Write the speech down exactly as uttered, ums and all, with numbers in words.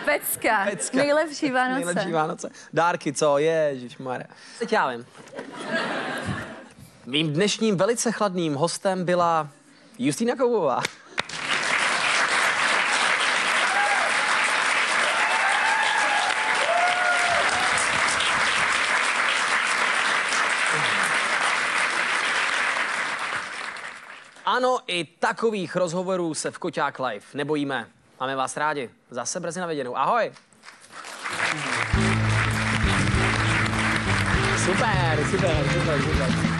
Pecka. Pecka. Nejlepší Vánoce. Nejlepší Vánoce. Dárky, co? Ježišmarja. Teď já vím. Mým dnešním velice chladným hostem byla Justína Koubová. Ano, i takových rozhovorů se v Koťák Live nebojíme. Máme vás rádi. Zase brzy na viděnou. Ahoj. Super, super, super, super.